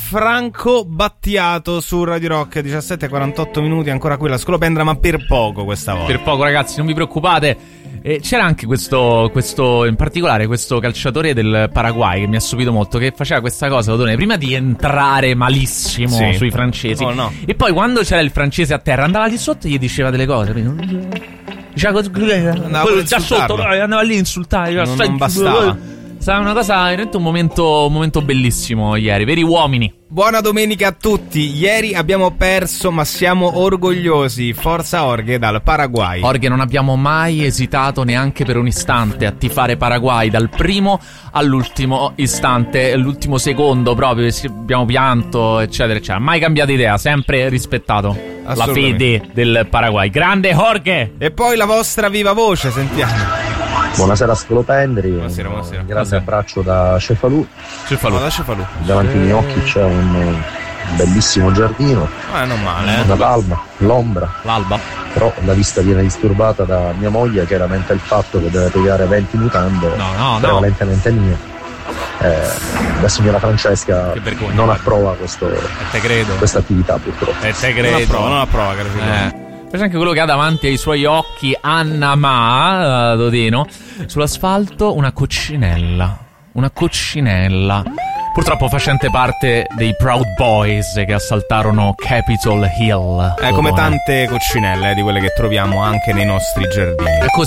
Franco Battiato su Radio Rock, 17:48 minuti, ancora qui la scolopendra, ma per poco questa volta. Per poco, ragazzi, non vi preoccupate. C'era anche questo in particolare questo calciatore del Paraguay che mi ha stupito molto, che faceva questa cosa, Odone, prima di entrare malissimo sui francesi. Oh, no. E poi quando c'era il francese a terra andava lì sotto e gli diceva delle cose. Diceva già sotto, andava lì a insultare. Non bastava. Sarà una cosa, veramente un momento bellissimo ieri, veri uomini. Buona domenica a tutti. Ieri abbiamo perso, ma siamo orgogliosi. Forza Orghe dal Paraguay. Orghe, non abbiamo mai esitato neanche per un istante a tifare Paraguay, dal primo all'ultimo istante, l'ultimo secondo proprio, abbiamo pianto, eccetera, eccetera. Mai cambiato idea, sempre rispettato la fede del Paraguay. Grande Jorge! E poi la vostra viva voce, sentiamo. Buonasera Scolopendri, buonasera. Un grande abbraccio da Cefalù. Da Cefalù. Davanti ai miei occhi c'è un bellissimo giardino. Non male, una palma, l'alba. Però la vista viene disturbata da mia moglie, chiaramente il fatto che deve piegare 20 mutande, prevalentemente mie. La signora Francesca non approva questa attività, purtroppo. Non approva, caro figlio. C'è anche quello che ha davanti ai suoi occhi Anna Ma Dodeno. Sull'asfalto una coccinella. Purtroppo facente parte dei Proud Boys che assaltarono Capitol Hill. Come tante coccinelle di quelle che troviamo anche nei nostri giardini. È così.